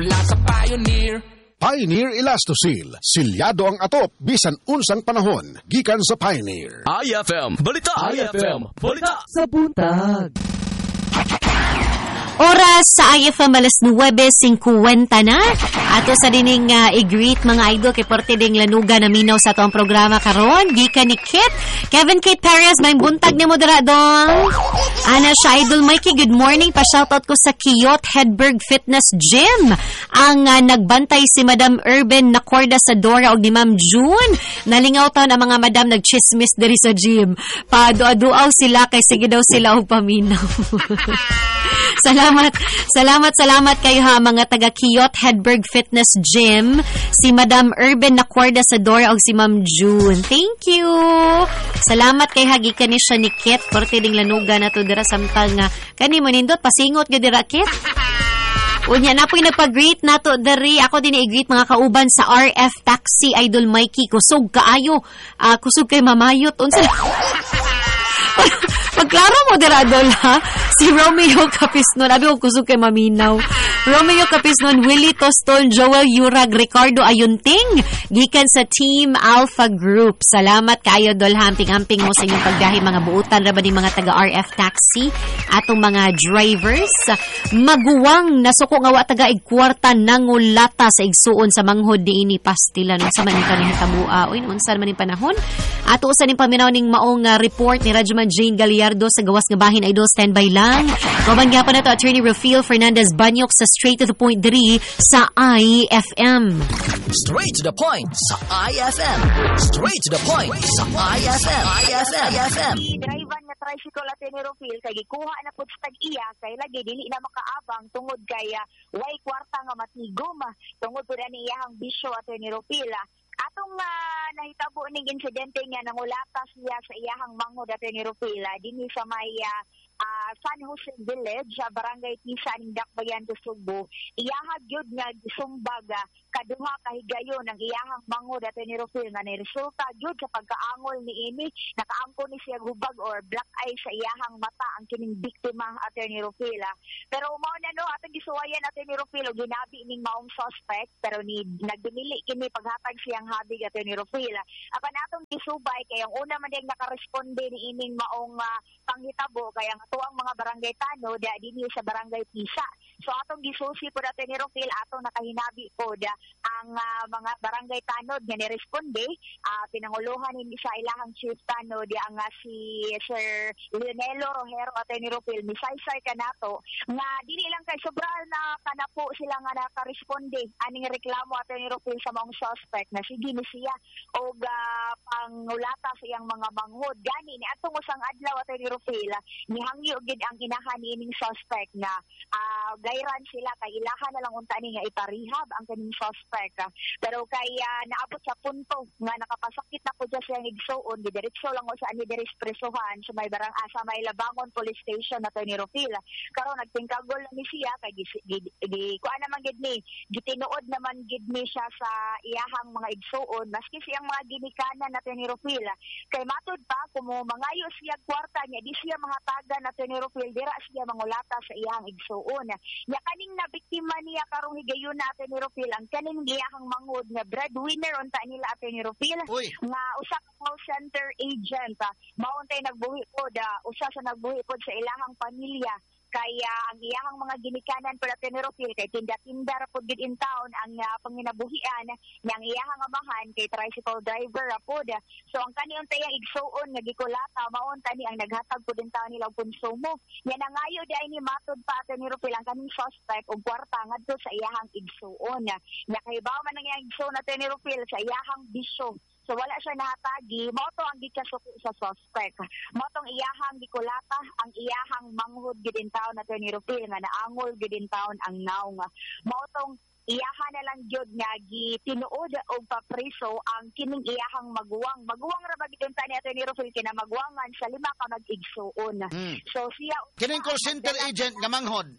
Sa Pioneer. Pioneer Elastosil, silyado ang atop bisan unsang panahon, gikan sa Pioneer. IFM Balita. IFM Balita sa buntag. Oras sa IFM alas 9:50 na. Ato sa dining i-greet mga idol kay porte ding lanuga na minaw sa atong programa karon. Gikan ni Kit. Kevin Kate Perez, may buntag ni mo dira dong. Ana siya idol Mikey, good morning. Pa-shoutout ko sa Kiyot Hedberg Fitness Gym. Ang nagbantay si Madam Urban Nacorda sa Dora og ni Ma'am June. Nalingaw taon ang mga madam nagchismis diri sa gym. Paduaduaw sila kay sige daw sila og paminaw. Salamat kayo ha mga taga Kiyot Hedberg Fitness Gym, si Madam Urban Nacorda sa Dora og si Ma'am June. Thank you. Salamat kay hagikan ni siya ni Kit. Porte ding lanuga na to dira samtang kani mo nindot pasingot gyud dira Kit. Unya na po'y nagpag-greet nato dari. Ako din i-greet mga kauban sa RF Taxi Idol Mikey. Kusog kaayo. Kusog kay mamayot. Unsa Pagklaro mo dira dol ha. Si Romeo Capisnon, abi ko kusog kay maminaw. Romeo Capisnon, Willie Toston, Joel Yurag, Ricardo Ayunting, gikan sa Team Alpha Group. Salamat kayo dol, hamping-hamping mo sa inyong pagdahi mga buutan ra ba ning mga taga RF Taxi atong mga drivers. Maguwang nasuko nga wa taga igkwarta nangulata sa igsuon sa manghod diini pastilan unsa man ni panahitabo. Oy, unsa man ni panahon? Ato usa ning paminaw ning maong report ni Radyoman Jane Gallardo sa gawas nga bahin idol, standby lang. Kaban gyapon nato Attorney Rafael Fernandez Banyok sa Straight to the Point diri sa IFM. Straight to the point sa IFM. Straight to the point sa IFM. IFM. Driver nga tricycle at Rafael kay gikuha na pud sa tag-iya kay lagi dili na makaabang tungod kay way kwarta nga matigom tungod pud ani iyang bisyo at Rafael. Atong nahitabo ning insidente nga nangulata siya sa iyahang manghod at Rafael dinhi sa may San Jose Village, Barangay Tisa ning Dakbayan do Subo. Iyahag gyud nga gisumbag kaduha ka higayon ang iyahang manghod at Rafael nga niresulta gyud sa pagkaangol niini. Nakaangko ni siya gubag or black eye sa iyahang mata ang kining biktima at Rafael. Pero mao na no atong gisuwayan at Rafael og ginabi ning maong suspect pero ni nagdumili kini paghatag siyang habig at Rafael. Apan atong gisubay kay ang una man diyang nakaresponde ni ining maong panghitabo kay ang tuang mga barangay tanod dinhi sa Barangay Tisa. So atong gisusi pod ato ni Rafael atong nakahinabi pod ang mga barangay tanod nga niresponde pinanguluhan ni sa ilahang chief tanod ang si Sir Leonelo Rojero ato ni Rafael misaysay kanato nga dili lang kay sobra na kanapo sila nga nakaresponde aning reklamo ato ni Rafael sa mga suspect na sige ni siya og pangulata sa iyang mga manghod gani ni atong usang adlaw ato ni Rafael nihangyo gid ang inahan niining suspect na gayran sila kay ilahan na lang unta ni nga iparehab ang kaning suspect pero kay naabot sa punto nga nakapasakit na pud siya igsuon diretso lang sa ani diri presohan sa may sa may Labangon Police Station ato ni Rafael karon nagtingkagol ni siya kay kuan naman gid ni gitinuod naman gid ni siya sa iyahang mga igsuon maski siyang mga ginikanan nato ni Rafael kay matud pa kumo mangayo siya kwarta niya di siya mahatagan nato ni Rafael dira siya mangulata sa iyang igsuon nya kaning nabiktima niya karong higayon nato ni Rafael ang kaning iyahang manghod nga breadwinner unta nila ato ni Rafael nga usa ka call center agent mauntay nagbuhi pod usa sa nagbuhi pod sa ilahang pamilya kaya ang iyahang mga ginikanan para Rafael kay tinda-tinda ra pod gid in town ang panginabuhian niyang iyahang amahan kay tricycle driver ra pod. So ang kani untay ang igsuon nga gikulata mao tani ang naghatag pod in town nila og konsumo. Nya nangayo di ay ni matud pa ni Rafael ang kaning suspect og kwarta ngadto sa iyahang igsuon. Nya kay bawo man ang iyang igsuon natin ni Rafael sa iyahang bisyo. So wala siya nahatagi, mao to ang gikasuko sa suspect. Mao tong iyahang gikulata ang iyahang manghod gid in town nato ni Rafael nga naangol gid in town ang naong. Mao tong iyahan na lang gyud nga gitinuod og papriso ang kining iyahang maguwang ra ba gid ni ato ni Rafael kina maguwangan sa 5 ka mag-igsuon. So siya kining call center agent nga manghod,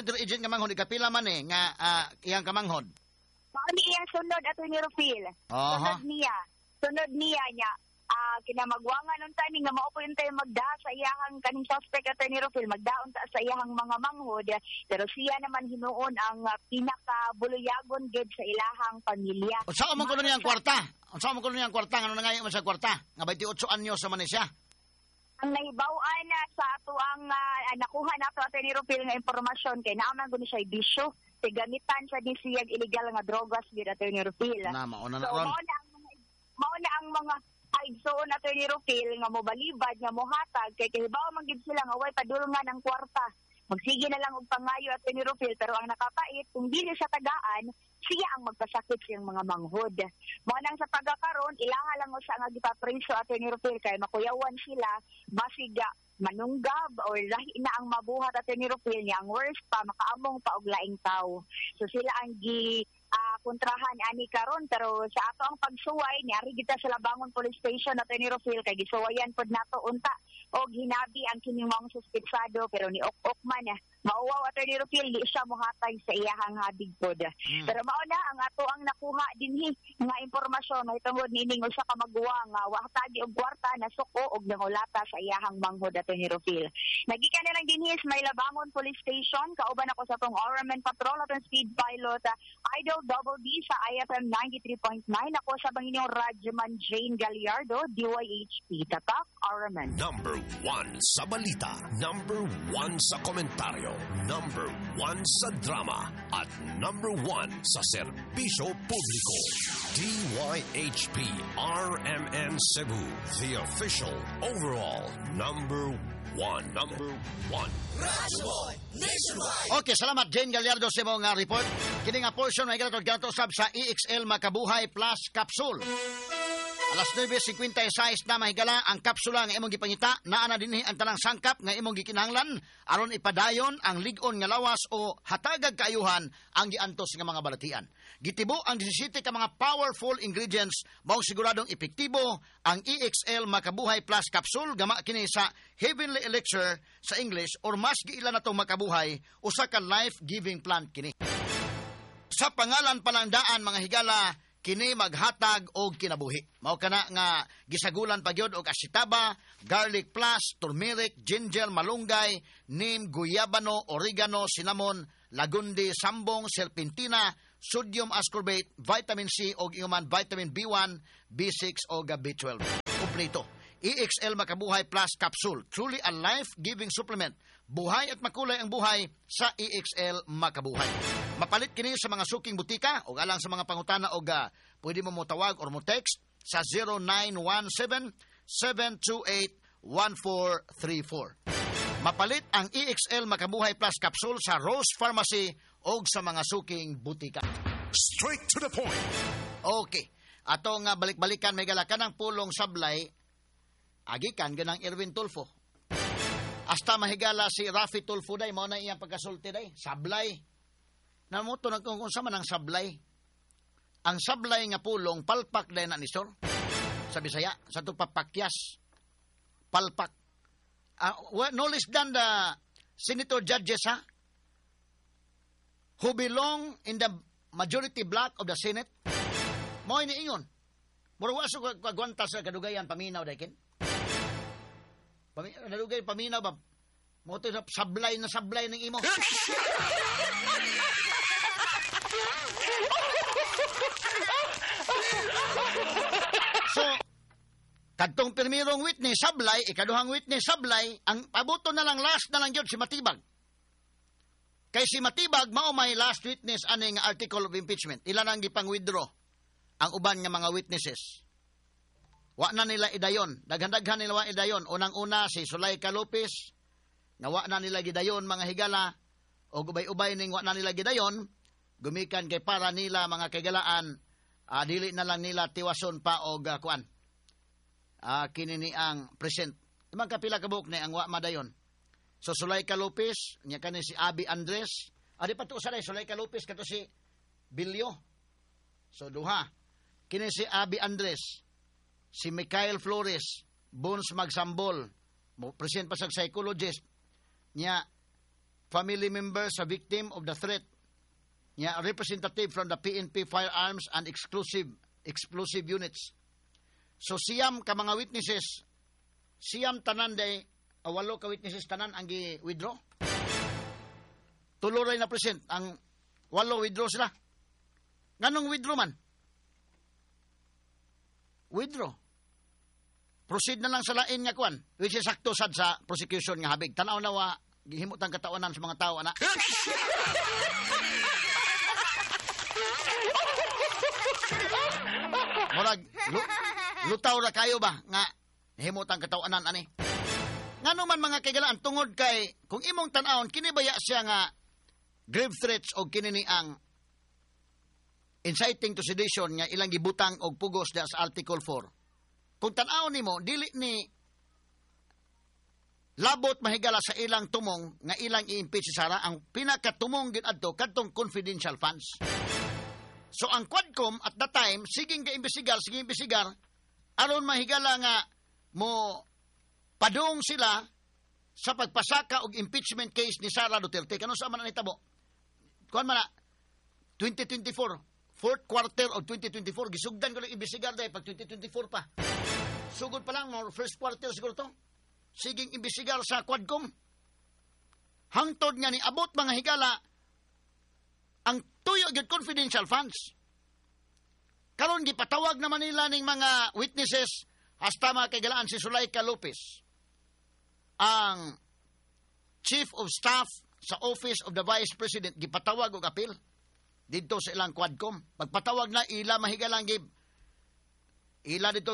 ikapila man nga iyang kamanghod. Mao ni iyang sunod ato ni Rafael. Sunod niya niya kinamagwangan nun tani nga mao po yung tayo magda sa iyahang kaning suspect Attorney Rufil magdaon ta sa iyahang mga manghod pero siya naman hinuon ang pinakabuluyagon gid sa ilahang pamilya. Unsa man kuno niyang kwarta? Unsa man kuno niyang kwarta ngano nangayo man sa kwarta? Nga 28 anyos sa man siya. Ang nahibaw-an sa ato ang nakuha nato Attorney Rufil nga impormasyon kay naaman guni siya bisyo kay gamitan sa disiyag illegal nga drogas gid Attorney Rufil. Mauna na So ron. mao na ang mga igsoon Attorney Rufil nga mobalibad nga mohatag kay kahibaw man gid sila nga way padulungan ang kwarta. Magsige na lang og pangayo Attorney Rufil pero ang nakapait kung dili sa tagaan siya ang magpasakit sa mga manghod. Mao nang sa pagkakaroon ilaha lang sa nga gipapreso Attorney Rufil kay makuyawan sila basiga manunggab or lahi na ang mabuhat Attorney Rufil niya ang worst pa makaamong pa og laing tao. So sila ang kontrahan ani karon pero sa ato ang pagsuway niari kita sa Labangon Police Station Attorney Rufil kay gisuwayan pod nato unta og hinabi ang kining mga suspetsado pero ni ok man mauwaw Attorney Rufil di siya mohatag sa iyahang habig pod. Pero mao na ang ato ang nakuha dinhi nga impormasyon may tungod nining usa ka maguwang nga wahatagi og kwarta na suko og nangulata sa iyahang manghod Attorney Rufil. Nagikan na lang dinhi sa may Labangon Police Station kauban ako sa tong Ormen Patrol at Speed Pilot Idol Double D sa IFM 93.9 ako sa Banginyong Radyoman Jane Gallardo DYHP Tatak Ormen. Number 1 sa balita, number 1 sa komentaryo, number 1 sa drama, at number 1 sa serbisyo publiko. DYHP RMN Cebu, the official overall number 1. Number 1. Okay, salamat Jane Gallardo sa mga report. Kini nga portion may gato sab sa EXL Makabuhay Plus Capsule. Alas 9:56 na mahigala ang kapsula nga imong gipangita naa na dinhi ang tanang sangkap nga imong gikinahanglan aron ipadayon ang lig-on nga lawas o hatagag kaayuhan ang giantos nga mga balatian. Gitibo ang 17 ka mga powerful ingredients mao siguradong epektibo ang EXL Makabuhay Plus Capsule gama kini sa Heavenly Elixir sa English or mas giila natong makabuhay usa ka life-giving plant kini. Sa pangalan palandaan mga higala kini maghatag og kinabuhi. Mao kana nga gisagulan pagyod og asitaba, garlic plus, turmeric, ginger, malunggay, neem, guyabano, oregano, cinnamon, lagundi, sambong, serpentina, sodium ascorbate, vitamin C og inguman vitamin B1, B6 o B12. Kompleto. EXL Makabuhay Plus Capsule, truly a life-giving supplement. Buhay at makulay ang buhay sa EXL Makabuhay. Mapalit kini sa mga suking butika o alang sa mga pangutana o pwede mo tawag or mo text sa 0917-728-1434. Mapalit ang EXL Makabuhay Plus Capsule sa Rose Pharmacy o sa mga suking butika. Straight to the point. Okay. Ato nga balik-balikan may galakan ng pulong sablay agikan ganang Erwin Tulfo. Hasta mahigala si Rafi Tulfo day, mo na iyang pagkasulti day. Sablay. Namuto na kung sa man ang sablay. Ang sablay nga pulong, palpak day na ni Sor. Sa Bisaya, sa ito papakyas. Palpak. No less than the senator judges who belong in the majority block of the Senate. Mo ini ingon. Murawaso kagwanta sa kadugayan paminaw daykin. Nadugay paminaw ba? Mo to sablay ng imo. So, kadtong pirmirong witness sablay, ikaduhang witness sablay, ang pabuto na lang last na lang yun si Matibag. Kay si Matibag mao may last witness aning article of impeachment. Ilan ang gipang-withdraw ang uban nga mga witnesses. Wa na nila idayon. Daghan-daghan nila wa idayon. Unang-una si Zuleika Lopez, nga wa na nila gidayon mga higala, o ubay-ubay ning wa na nila gidayon, gumikan kay para nila mga kagalaan, dili na lang nila tiwason pa og kuan. Kini ni ang present. Imang kapila ka buok ni ang wa madayon. So Zuleika Lopez, nya kani si Abby Andres, adi pa to sa Zuleika Lopez kato si Bilyo. So duha. Kini si Abby Andres, si Michael Flores, Bones Magsambol, present pa sa psychologist, niya family member sa victim of the threat, niya representative from the PNP Firearms and Exclusive Explosive Units. So siyam ka mga witnesses, siyam tanan day, 8 ka witnesses tanan ang gi-withdraw. Tuloy na present, ang 8 withdraw sila. Nganong withdraw man? Withdraw. Proceed na lang sa lain nga kuan, which is sakto sad sa prosecution nga habig. Tanaw na wa gihimutang katawanan sa mga tao ana. Murag lutaw ra kayo ba nga himutang katawanan ani. Ngano man mga kaigalaan tungod kay kung imong tan-awon kini baya siya nga grave threats o kini ni ang inciting to sedition nga ilang gibutang og pugos sa Article 4. Kung tan-awon nimo dili ni labot mahigala sa ilang tumong nga ilang i-impeach si Sara, ang pinakatumong gid adto kadtong confidential funds. So ang Quadcom at the time sige imbestigar aron mahigala nga mo padung sila sa pagpasaka og impeachment case ni Sara Duterte. Kano sa man nitabo? Kuan man 2024 fourth quarter of 2024, gisugdan ko lang imbestigar dahil pag 2024 pa. Sugod pa lang, first quarter siguro to. Siging imbestigar sa Quadcom. Hangtod nga ni abot mga higala ang tuyo gyud confidential funds. Karon gipatawag naman nila ning mga witnesses hasta mga kagalaan si Zuleika Lopez, ang Chief of Staff sa Office of the Vice President, gipatawag og appeal dito sa ilang Quadcom. Pagpatawag na ila mahigalang ila dito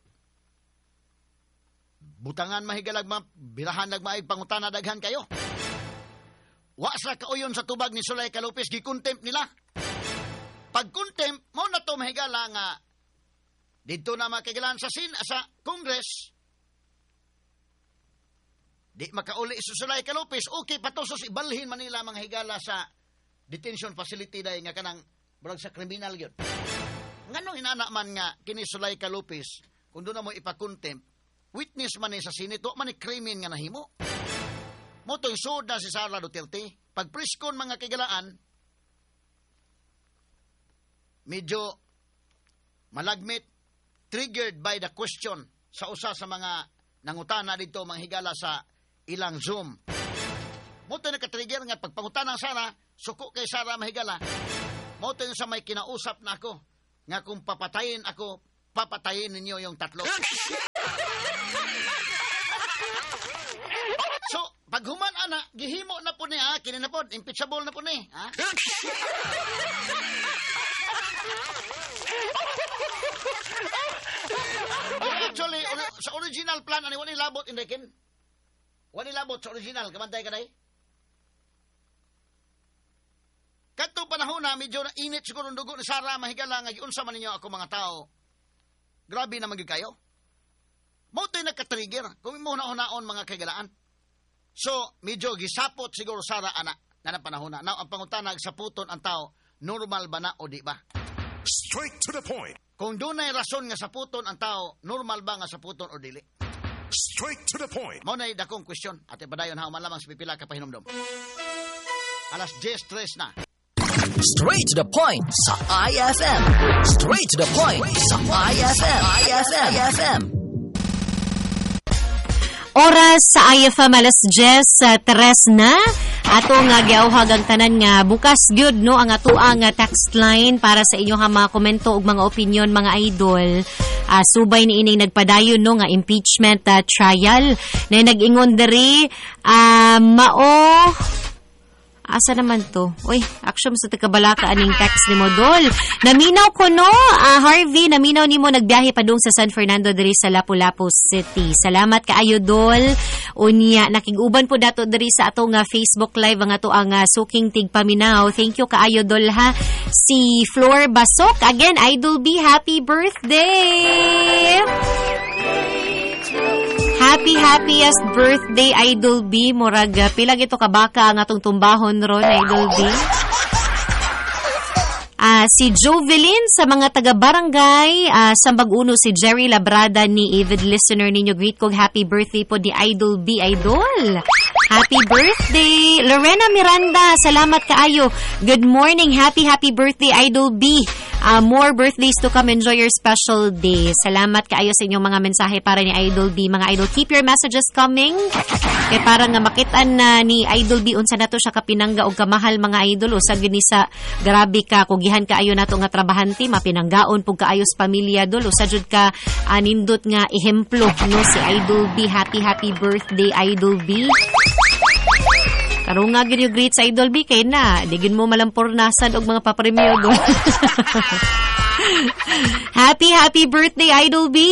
butangan mahigalag birahan nagmaig pangutana daghan kayo. Wa sa kauyon sa tubag ni Zuleika Lopez gi-contempt nila. Pag contempt mo na to mahigala nga dito na makigalan sa Congress. Di makauli si Zuleika Lopez, okay patosos ibalhin Manila mga higala sa detention facility dahil nga kanang burag sa kriminal yun. Nganong inana man nga kini Zuleika Lopez, kung doon na mo ipakontempt, witness man sa Senate, man ni krimen nga nahimo. Mo to'y sod na si Sara Duterte. Pag priskon mga kigalaan, medyo malagmit, triggered by the question sa usa sa mga nangutana dito mga higala sa ilang Zoom. Mo to'y nakatrigger nga pagpangutana ng Sara, suko kay Sara mahigala. Mo to'y sa may kinausap na ako, nga kung papatayin ako, papatayin ninyo yung tatlo. So, pag human ana, gihimo na po niya, kini na po, impeachable na po ni. Ha? Actually, sa original plan, ano, wala labot, hindi kin? Wala labot sa original, kamantay ka na eh. Katong panahon na, medyo na init siguro ng dugo ni Sara, mahigala nga, unsa man ninyo ako mga tao. Grabe na magig kayo. Mautoy nagka-trigger, kung mo na-unaon mga kagalaan. So, medyo gisapot siguro Sara, anak, na panahon na. Now, ang pangutanag sa puton ang tao, normal ba na o di ba? Straight to the point. Kung doon ay rason nga sa puton ang tao, normal ba nga sa puton o dili? Straight to the point. Mao na dakong question. Ate padayon ha, malamang sa pipila ka pahinomdom. Alas 10:03 na. Straight to the point sa IFM. Straight to the point sa IFM. Oras sa IFM alas 10:03 na. Ato nga giawhag ang tanan nga bukas gyud no ang atoang text line para sa inyong mga komento ug mga opinion mga idol. Subay ni ining nagpadayon no nga impeachment trial na nag-ingon diri mao. Asa naman to? Uy, action sa tikabalaka aning text ni mo, Dol. Naminaw ko, no? Harvey, naminaw ni mo nagbiyahe pa dong sa San Fernando diri sa Lapu-Lapu City. Salamat kaayo, Dol. Unya, nakiguban po dato diri sa ato nga Facebook Live ang ato ang suking tigpaminaw. Thank you kaayo, Dol, ha? Si Flor Basok. Again, Idol B, happy birthday! Happiest birthday, Idol B. Murag, pilag ito kabaka ang atong tumbahon ron, Idol B. Si Jovelyn sa mga taga-barangay, sa Bag-Uno, si Jerry Labrada ni avid listener ninyo. Greet ko, happy birthday po di Idol B, Idol. Happy birthday. Lorena Miranda, salamat kaayo. Good morning, happy birthday, Idol B. More birthdays to come. Enjoy your special day. Salamat kaayo sa inyong mga mensahe para ni Idol B. Mga Idol, keep your messages coming. Kaya para nga makitaan na ni Idol B unsa nato siya kapinangga og kamahal mga Idol. Usag gini sa grabe ka kugihan kaayo nato nga trabahanti, mapinanggaon pug kaayos pamilya dol. Usa jud ka nindot nga ehemplo no si Idol B. Happy birthday Idol B. Karong nga gid yung great sa Idol B kay na digin mo malampornasan og mga papremyo do. Happy birthday Idol B.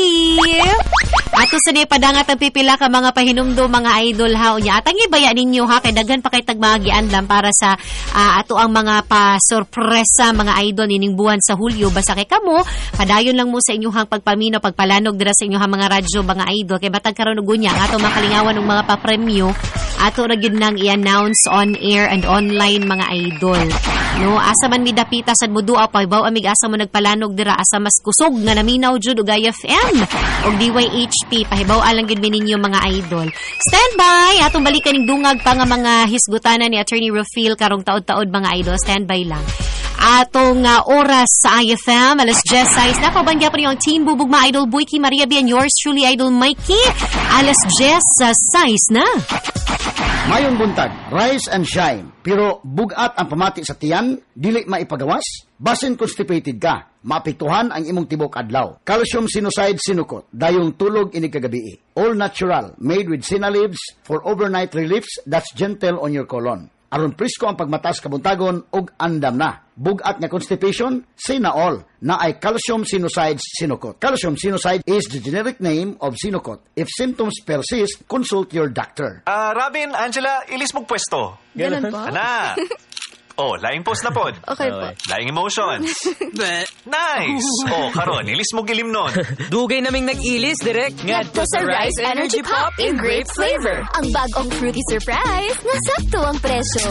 Ato sa ni padangat ang pipila ka mga pahinumdo mga idol ha. Unya atang ibaya ninyo ha kay daghan pa kay tagmagian lang para sa ato ang mga pa-sorpresa mga idol nining buwan sa Hulyo. Basta kay kamo padayon lang mo sa inyong pagpamino pagpalanog dira sa inyong mga radyo mga idol kay batag karon og unya ato makalingawan og mga pa-premyo ato ra gyud nang i-announce on air and online mga idol. No, asa man mi dapita sad mo duaw paybaw amig asa mo nagpalanog dira asa mas kusog nga naminaw jud og IFM og DYHP pahibaw alang gid ninyo mga idol. Standby atong balikan ning dungag pa nga mga hisgutanan ni Attorney Rufil karong taod-taod mga idol. Standby lang. Atong oras sa IFM, alas 10:06 na pabangga pa niyo ang Team Bubugma Idol Boyki Maria B and yours truly Idol Mikey. Alas 10:06 na. Mayong buntag, rise and shine. Pero bugat ang pamati sa tiyan, dili maipagawas. Basin constipated ka, maapektuhan ang imong tibok adlaw. Calcium sinucide sinukot, dayong tulog inig kagabi. All natural, made with senna leaves for overnight reliefs that's gentle on your colon. Aron presko ang pagmatas kabuntagon og andam na. Bugat nga constipation, Sinaol, na ay calcium sinucide sinukot. Calcium sinucide is the generic name of sinukot. If symptoms persist, consult your doctor. Robin, Angela, ilis mong pwesto. Ganun po? Ana. Oh, laing post na pod. Okay po. Laing emotions. Nice! Oh, karon, ilis mo gilim nun. Dugay naming nag-ilis, direct. Ngadto sa Rice Energy Pop in grape flavor. Ang bagong fruity surprise na sakto ang presyo.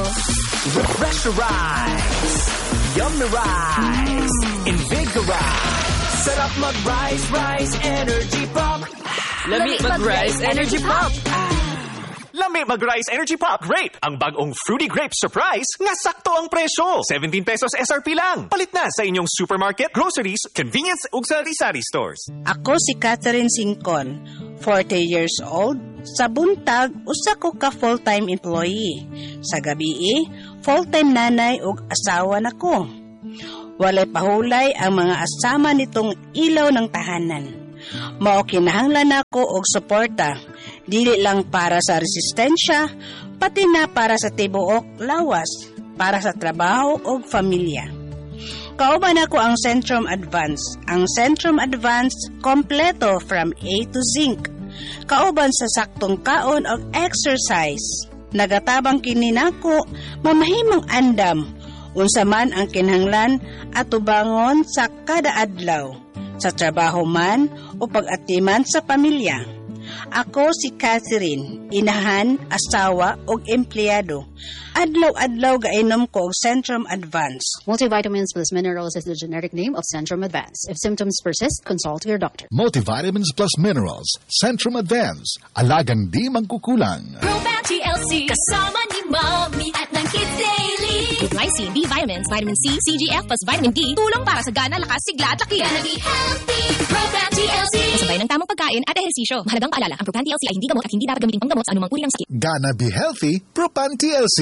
Refresherize. Yummy Rice. Invigorize. Sarap mag-Rice, Rice Energy Pop. Lami mag-Rice Energy Pop. Lami mag-Rice Energy Pop Grape. Ang bagong fruity grape surprise nga sakto ang presyo. 17 pesos SRP lang. Palit na sa inyong supermarket, groceries, convenience ug sari-sari stores. Ako si Catherine Singcon, 40 years old. Sa buntag, usa ko ka full-time employee. Sa gabi, full-time nanay ug asawa nako. Walay pahulay ang mga asama nitong ilaw ng tahanan. Mao kinahanglan nako og suporta, dili lang para sa resistensya, pati na para sa tibuok lawas, para sa trabaho o pamilya. Kauban ako ang Centrum Advance. Ang Centrum Advance kompleto from A to Zinc. Kauban sa saktong kaon o exercise. Nagatabang kini nako, mamahimong andam, unsa man ang kinahanglan at tubangon sa kada adlaw. Sa trabaho man o pag-atiman sa pamilya. Ako si Catherine, inahan, asawa o empleyado. Adlaw-adlaw gainom ko og Centrum Advance. Multivitamins plus minerals is the generic name of Centrum Advance. If symptoms persist, consult your doctor. Multivitamins plus minerals, Centrum Advance. Alagang di mangkukulang. Proban TLC, kasama ni Mommy at ng Kids Daily. With glycine, B vitamins, vitamin C, CGF plus vitamin D, tulong para sa gana, lakas, sigla at lakihan. Gonna be healthy. Proban TLC. Kasabay ng tamang pagkain at ehersisyo. Mahalagang paalala, ang Propan TLC ay hindi gamot at hindi dapat gamitin panggamot sa anumang uri ng sakit. Gana be healthy, Propan TLC.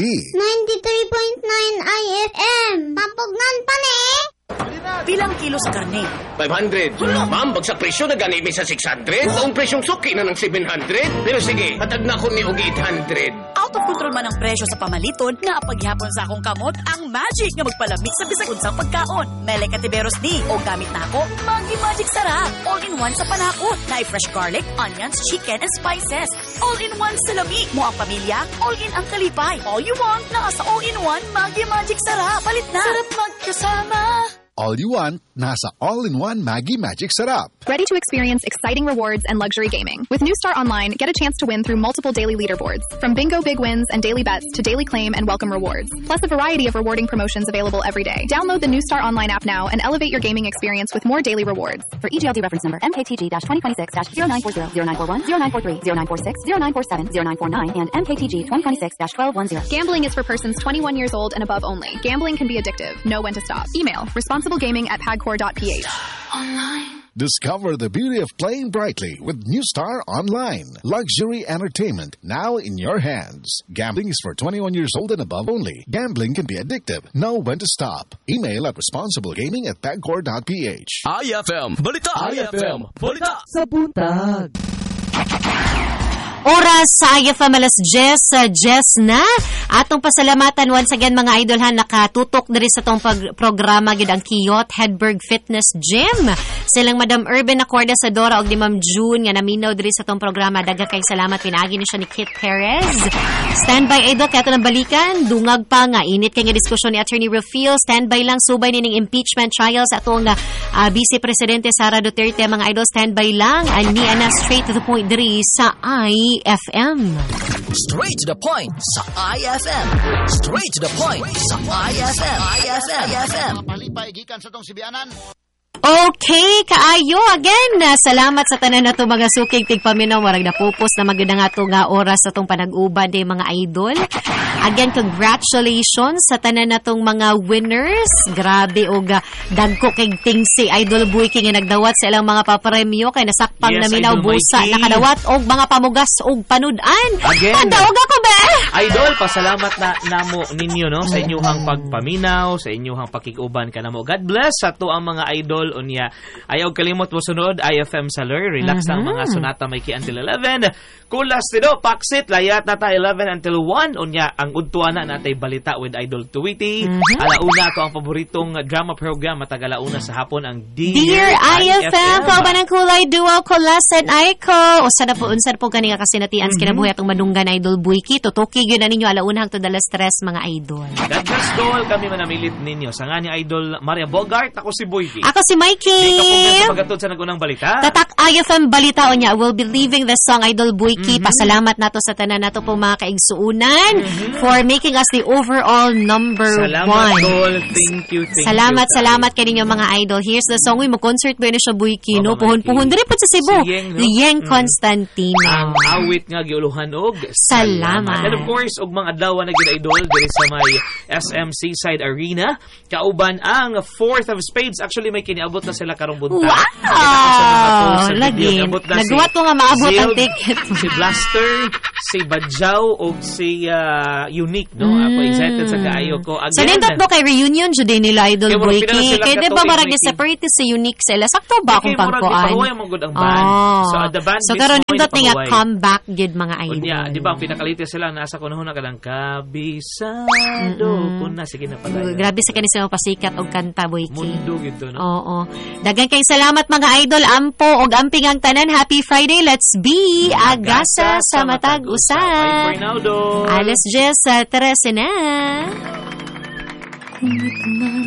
93.9 IFM. Pampugnan pa ni. Pilang kilo sa karne? 500. Ma'am, bagsak presyo na gani sa 600. Ang presyong suki na ng 700. Pero sige, hatag na ko ni og 800. Out of control man ang presyo sa pamaliton nga paghihapon sa akong kamot ang magic nga magpalamig sa bisag unsang pagkaon. Mele Katiberos ni o gamit na ako Maggi Magic Sarap. All-in-one sa panakot. Na fresh garlic, onions, chicken, and spices. All-in-one sa lamig mo ang pamilya. All-in ang kalipay. All you want na sa all-in-one Maggi Magic Sarap. Palit na. Sarap magkasama. All you want, nasa all-in-one Maggi Magic Sarap. Ready to experience exciting rewards and luxury gaming. With New Star Online, get a chance to win through multiple daily leaderboards. From bingo big wins and daily bets to daily claim and welcome rewards. Plus a variety of rewarding promotions available every day. Download the New Star Online app now and elevate your gaming experience with more daily rewards. For EGLD reference number MKTG-2026-0940, 0941, 0943, 0946, 0947, 0949, and MKTG 2026-1210. Gambling is for persons 21 years old and above only. Gambling can be addictive. Know when to stop. Email responsible Responsible gaming at pagcor.ph. Discover the beauty of playing brightly with New Star Online. Luxury entertainment now in your hands. Gambling is for 21 years old and above only. Gambling can be addictive. Know when to stop. Email at responsiblegaming@pagcor.ph. IFM Balita. IFM Balita sa buntag. Oras sa IFM alas 10 na. Atong pasalamatan once again mga idol ha, nakatutok diri sa tong programa gid ang Kiyot Hedberg Fitness Gym. Silang Madam Urban Acorda sa Dora og ni Ma'am June nga naminaw diri sa tong programa. Daghang kay salamat pinaagi ni siya ni Kit Perez. Standby idol kay ato nang balikan, dungag pa nga init kay nga diskusyon ni Attorney Rafael. Standby lang subay nining impeachment trials atong Vice Presidente Sara Duterte mga idol. Standby lang ani ana straight to the point diri sa IFM. Straight to the point sa IFM. Straight to the point sa IFM. IFM. Palipay gikan sa tong sibianan. Okay, kaayo again. Salamat sa tanan nato mga suking tigpaminaw warag na pupos na maganda nga to nga oras sa tong panag-uban day mga idol. Again, congratulations sa tanan natong mga winners. Grabe og dagko kay tingsi Idol Buiki nga nagdawat sa ilang mga papremyo kay nasakpang na minaw busa nakadawat og mga pamugas og panudan. Padaog ako ba? Idol, pasalamat na namo ninyo no sa inyong pagpaminaw, sa inyong pakikuban kanamo. God bless sa to ang mga idol unya. Ayaw kalimot mo sunod IFM Saler. Relax ang mga sonata may ki until 11. Kulas tido paksit layat nata 11 until 1 unya ang udtuana natay balita with Idol Tuwiti. Alauna ko ang paboritong drama program matag alauna sa hapon ang Dear IFM. Kauban ang kulay duo Kulas and Aiko. Usa na po kani nga kasinatian sa kinabuhi atong madunggan Idol Buiki. Tutuki gyud na ninyo alauna hangtod alas 3 mga idol. God bless all kami manamilit ninyo. Sa nga ni Idol Maria Bogart, ako si Buiki. Ako si Mikey. Di ka pagatod sa nagunang balita. Tatak IFM balita o niya. We'll be leaving the song Idol Buiki. Pasalamat nato sa tanan nato po mga kaigsuunan for making us the overall number 1. Salamat tol. Thank you. Salamat kaninyo mga idol. Here's the song. Mo concert ba ni siya Buiki no? Puhon diri po sa Cebu. Lieng Constantino. Ang awit nga giuluhan og salamat. And of course og mga adlaw na gid idol diri sa may SM Seaside Arena. Kauban ang 4th of Spades. Actually may kiniabot na sila karong buntag. Wow! Lagi. Nagduwat ko nga maabot ang ticket. Si Blaster, si Badjaw, o si Unique, no? Ako excited sa kaayo ko. Again, so, nindot mo kay reunion, jud nila Idol Buiki. Kaya di ba marag separate si Unique sila? Sakto ba akong pagkuan? Pahuway mo gud ang band. So, the band so karon nindot nga comeback gid mga idol. Di ba ang pinakalitis sila nasa kunahon na kadang kabisado. Kuna sige na pala. Grabe sa kanila sila pasikat og kanta Buiki. Mundo gito, no? Oo. Daghang kay salamat mga idol, ampo og amping ang tanan. Happy Friday. Let's be agasa sa matag usa. Bye for now, do. Alas 10 sa 13 na.